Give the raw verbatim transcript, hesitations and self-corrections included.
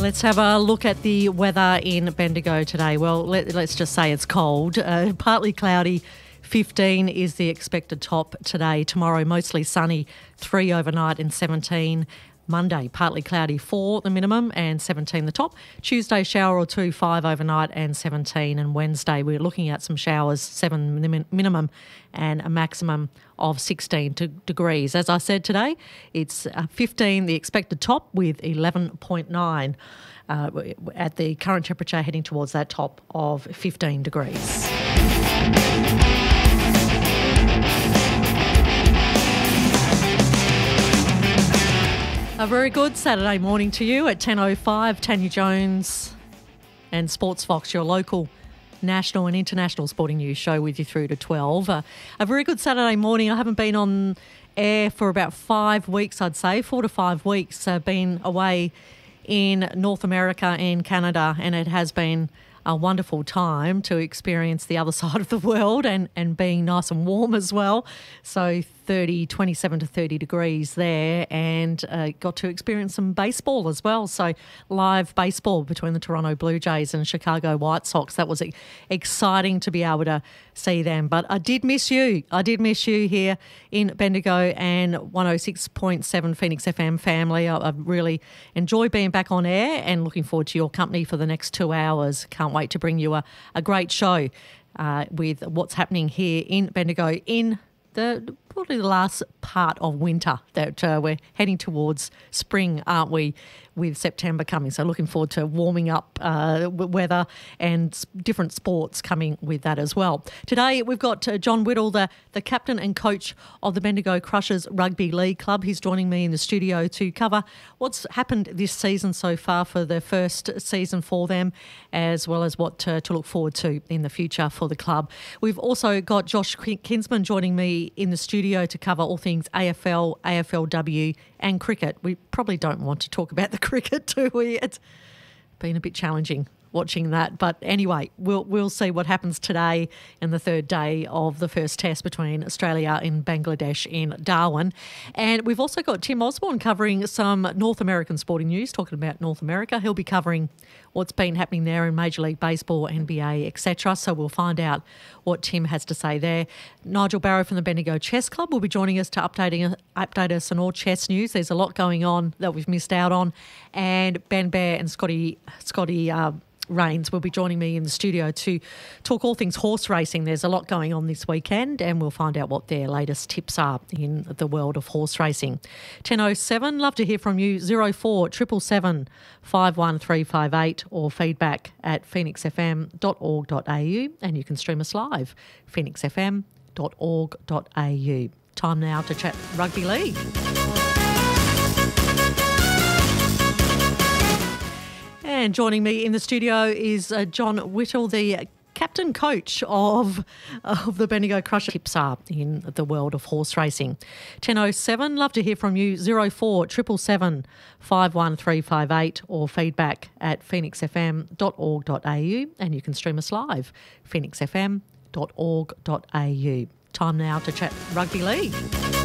Let's have a look at the weather in Bendigo today. Well, let, let's just say it's cold. Uh, partly cloudy, fifteen is the expected top today. Tomorrow, mostly sunny, three overnight and seventeen. Monday, partly cloudy, four the minimum and seventeen the top. Tuesday, shower or two, five overnight and seventeen. And Wednesday, we're looking at some showers, seven min- minimum and a maximum of sixteen to degrees. As I said today, it's uh, fifteen the expected top with eleven point nine uh, at the current temperature, heading towards that top of fifteen degrees. A very good Saturday morning to you at ten oh five. Tanya Jones and Sports Fox, your local national and international sporting news show with you through to twelve. Uh, a very good Saturday morning. I haven't been on air for about five weeks, I'd say, four to five weeks. I've been away in North America and Canada, and it has been a wonderful time to experience the other side of the world and, and being nice and warm as well. So thirty, twenty-seven to thirty degrees there, and uh, got to experience some baseball as well. So live baseball between the Toronto Blue Jays and Chicago White Sox. That was exciting to be able to see them. But I did miss you. I did miss you here in Bendigo and one oh six point seven Phoenix F M family. I, I really enjoy being back on air and looking forward to your company for the next two hours. Can't wait to bring you a, a great show uh, with what's happening here in Bendigo in the probably the last part of winter, that uh, we're heading towards spring, aren't we, with September coming. So looking forward to warming up uh, weather and different sports coming with that as well. Today we've got uh, John Whittle, the, the captain and coach of the Bendigo Crushers Rugby League Club. He's joining me in the studio to cover what's happened this season so far for the first season for them, as well as what uh, to look forward to in the future for the club. We've also got Josh Kinsman joining me in the studio to cover all things A F L, A F L W and cricket. We probably don't want to talk about the cricket, do we? It's been a bit challenging watching that. But anyway, we'll we'll see what happens today in the third day of the first test between Australia and Bangladesh in Darwin. And we've also got Tim Osborne covering some North American sporting news, talking about North America. He'll be covering what's been happening there in Major League Baseball, N B A, et cetera. So we'll find out what Tim has to say there. Nigel Barrow from the Bendigo Chess Club will be joining us to updating, update us on all chess news. There's a lot going on that we've missed out on. And Ben Bear and Scotty, Scotty uh, Rains will be joining me in the studio to talk all things horse racing. There's a lot going on this weekend, and we'll find out what their latest tips are in the world of horse racing. ten oh seven, love to hear from you. oh four seven seven, five one three five eight or feedback at phoenix f m dot org dot a u, and you can stream us live, phoenix f m dot org dot a u. Time now to chat rugby league. And joining me in the studio is uh, John Whittle, the captain coach of, of the Bendigo Crushers. Tips are in the world of horse racing. ten oh seven, love to hear from you. oh four seven seven, five one three five eight or feedback at phoenix f m dot org dot a u, and you can stream us live, phoenix f m dot org dot a u. Time now to chat rugby league.